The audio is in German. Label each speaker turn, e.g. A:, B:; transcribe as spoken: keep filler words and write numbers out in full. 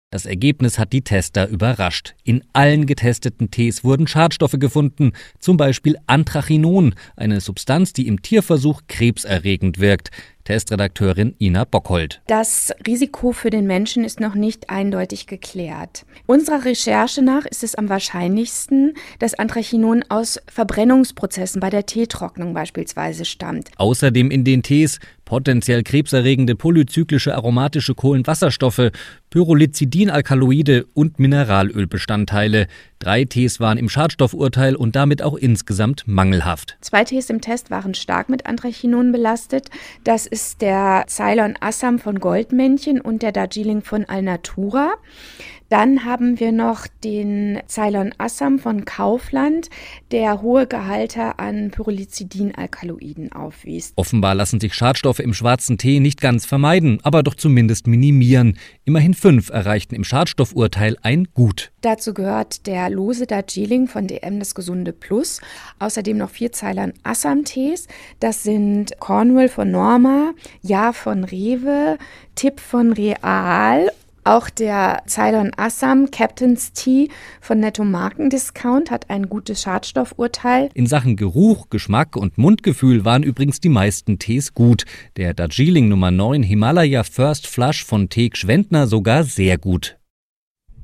A: Das Ergebnis hat die Tester überrascht. In allen getesteten Tees wurden Schadstoffe gefunden, zum Beispiel Anthrachinon, eine Substanz, die im Tierversuch krebserregend wirkt. Testredakteurin Ina Bockhold.
B: Das Risiko für den Menschen ist noch nicht eindeutig geklärt. Unserer Recherche nach ist es am wahrscheinlichsten, dass Anthrachinon aus Verbrennungsprozessen bei der Teetrocknung beispielsweise stammt.
A: Außerdem in den Tees potenziell krebserregende polyzyklische aromatische Kohlenwasserstoffe, Pyrrolizidin-Alkaloide und Mineralölbestandteile. Drei Tees waren im Schadstoffurteil und damit auch insgesamt mangelhaft.
B: Zwei Tees im Test waren stark mit Anthrachinon belastet. Das ist der Ceylon Assam von Goldmännchen und der Darjeeling von Alnatura. Dann haben wir noch den Ceylon Assam von Kaufland, der hohe Gehalte an Pyrrolizidin-Alkaloiden aufwies.
A: Offenbar lassen sich Schadstoffe im schwarzen Tee nicht ganz vermeiden, aber doch zumindest minimieren. Immerhin fünf erreichten im Schadstoffurteil ein Gut.
B: Dazu gehört der lose Darjeeling von D M, das Gesunde Plus. Außerdem noch vier Ceylon Assam Tees. Das sind Cornwall von Norma, Ja von Rewe, Tipp von Real. Auch der Ceylon Assam Captain's Tea von Netto Markendiscount hat ein gutes Schadstoffurteil.
A: In Sachen Geruch, Geschmack und Mundgefühl waren übrigens die meisten Tees gut. Der Darjeeling Nummer neun Himalaya First Flush von Teek Schwendner sogar sehr gut.